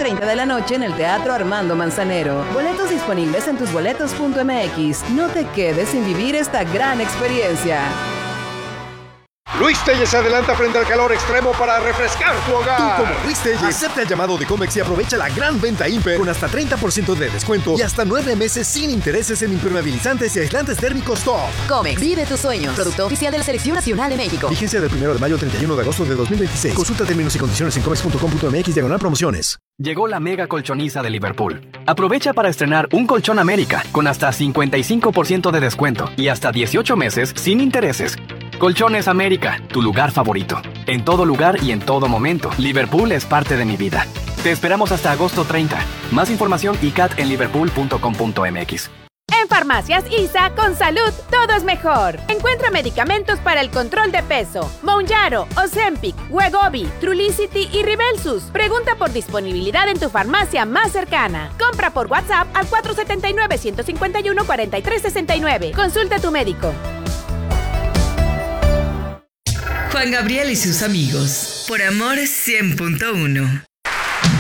9:30 de la noche en el Teatro Armando Manzanero. Boletos disponibles en tusboletos.mx. No te quedes sin vivir esta gran experiencia. Luis Telles se adelanta frente al calor extremo para refrescar tu hogar. Tú, como Luis Telles, acepta el llamado de Comex y aprovecha la gran venta Imper con hasta 30% de descuento y hasta 9 meses sin intereses en impermeabilizantes y aislantes térmicos top. Comex, vive tus sueños. Producto oficial de la Selección Nacional de México. Vigencia del 1 de mayo al 31 de agosto de 2026. Consulta términos y condiciones en comex.com.mx/promociones. Llegó la mega colchoniza de Liverpool. Aprovecha para estrenar un colchón América con hasta 55% de descuento y hasta 18 meses sin intereses. Colchones América, tu lugar favorito. En todo lugar y en todo momento, Liverpool es parte de mi vida. Te esperamos hasta agosto 30. Más información ICAT en liverpool.com.mx. En Farmacias ISA, con salud, todo es mejor. Encuentra medicamentos para el control de peso. Mounjaro, Ozempic, Wegovy, Trulicity y Rybelsus. Pregunta por disponibilidad en tu farmacia más cercana. Compra por WhatsApp al 479-151-4369. Consulta a tu médico. Juan Gabriel y sus amigos, por Amor 100.1.